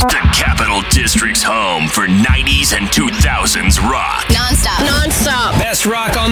The Capital District's home for 90s and 2000s rock. Non-stop. Non-stop. Best rock